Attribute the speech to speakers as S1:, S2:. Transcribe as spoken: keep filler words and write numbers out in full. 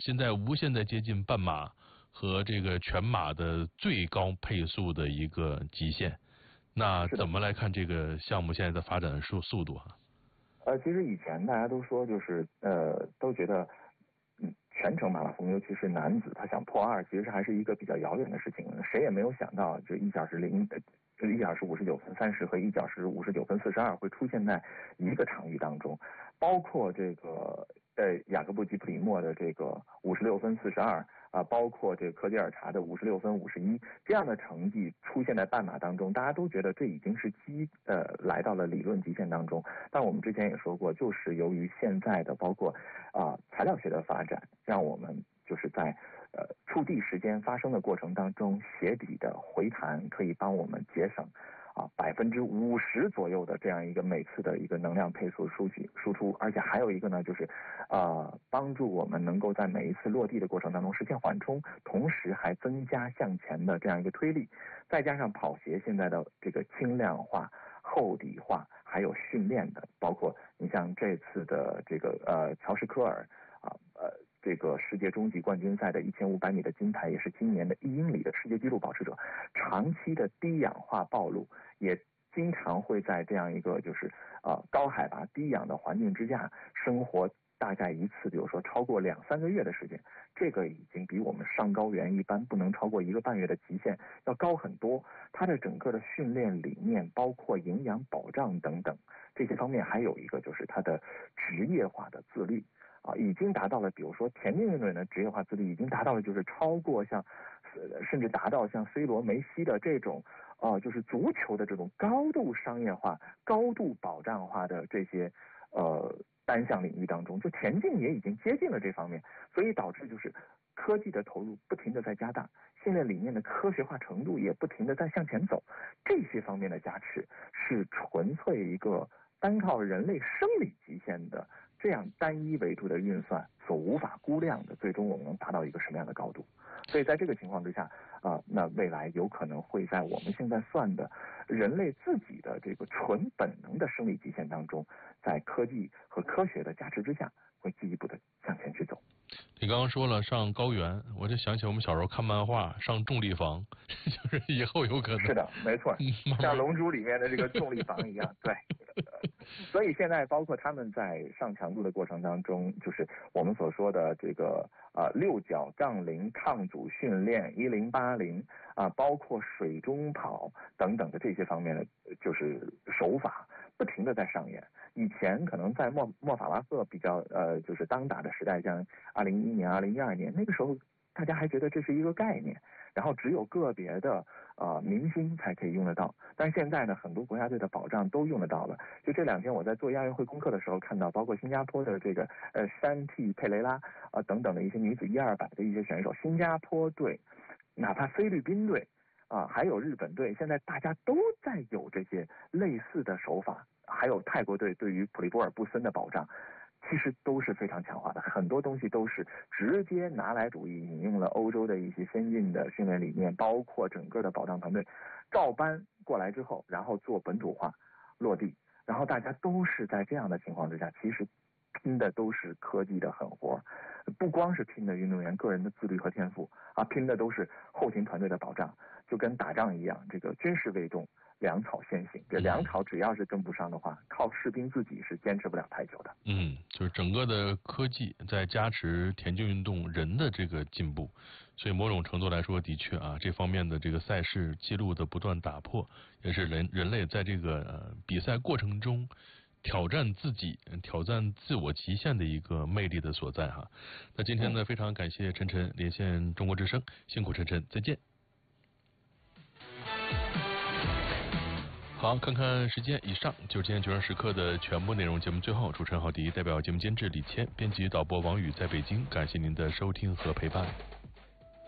S1: 现在无限在接近半马和这个全马的最高配速的一个极限。那怎么来看这个项目现在的发展速速度啊？
S2: 呃，其实以前大家都说就是呃，都觉得嗯，全程马拉松，尤其是男子，他想破二，其实还是一个比较遥远的事情。谁也没有想到，就一小时零，呃，一小时五十九分三十和一小时五十九分四十二会出现在一个场域当中，包括这个呃雅各布吉普里莫的这个五十六分四十二啊，包括这个科吉尔查的五十六分五十一这样的成绩出现在半马当中，大家都觉得这已经是基呃来到了理论极限当中。但我们之前也说过，就是由于现在的包括啊、呃、材料学的发展，让我们就是在呃触地时间发生的过程当中，鞋底的回弹可以帮我们节省啊百分之五十左右的这样一个每次的一个能量配速输取输出，而且还有一个呢，就是呃帮助我们能够在每一次落地的过程当中实现缓冲，同时还增加向前的这样一个推力，再加上跑鞋现在的这个轻量化、厚底化，还有训练的，包括你像这次的这个呃乔什科尔啊呃。这个世界终极冠军赛的一千五百米的金牌，也是今年的一英里的世界纪录保持者。长期的低氧化暴露，也经常会在这样一个就是呃高海拔低氧的环境之下生活，大概一次，比如说超过两三个月的时间，这个已经比我们上高原一般不能超过一个半月的极限要高很多。它的整个的训练理念，包括营养保障等等这些方面，还有一个就是它的职业化的自律。啊，已经达到了，比如说田径运动员的职业化自律，已经达到了，就是超过像，甚至达到像 C 罗、梅西的这种，呃，就是足球的这种高度商业化、高度保障化的这些，呃，单项领域当中，就田径也已经接近了这方面，所以导致就是科技的投入不停的在加大，训练理念的科学化程度也不停的在向前走，这些方面的加持是纯粹一个单靠人类生理极限的这样单一维度的运算所无法估量的，最终我们能达到一个什么样的高度？所以在这个情况之下啊、呃，那未来有可能会在我们现在算的人类自己的这个纯本能的生理极限当中，在科技和科学的加持之下，会进一步的向前去走。
S1: 你刚刚说了上高原，我就想起我们小时候看漫画上重力房，就是以后有可能
S2: 是的，没错，像《龙珠》里面的这个重力房一样，对。所以现在包括他们在上强度的过程当中，就是我们所说的这个呃六角杠铃抗阻训练一零八零啊，包括水中跑等等的这些方面的就是手法，不停的在上演。以前可能在莫莫法拉赫比较呃就是当打的时代，像二零一一年、二零一二年那个时候，大家还觉得这是一个概念，然后只有个别的呃明星才可以用得到。但是现在呢，很多国家队的保障都用得到了。就这两天我在做亚运会功课的时候，看到包括新加坡的这个呃山 T 佩雷拉啊、呃、等等的一些女子一二百的一些选手，新加坡队，哪怕菲律宾队啊，还有日本队，现在大家都在有这些类似的手法。还有泰国队对于普利波尔布森的保障，其实都是非常强化的，很多东西都是直接拿来主义引用了欧洲的一些先进的训练理念，包括整个的保障团队照搬过来之后，然后做本土化落地，然后大家都是在这样的情况之下，其实拼的都是科技的狠活，不光是拼的运动员个人的自律和天赋啊，拼的都是后勤团队的保障，就跟打仗一样，这个军事为重，粮草先行。这粮草只要是跟不上的话，靠士兵自己是坚持不了太久的。
S1: 嗯，就是整个的科技在加持田径运动人的这个进步，所以某种程度来说，的确啊，这方面的这个赛事记录的不断打破，也是人人类在这个呃比赛过程中挑战自己、挑战自我极限的一个魅力的所在哈。那今天呢，非常感谢陈晨连线中国之声，辛苦陈晨，再见。好，看看时间，以上就是今天九点时刻的全部内容。节目最后，主持人郝迪代表节目监制李谦，编辑导播王宇在北京，感谢您的收听和陪伴。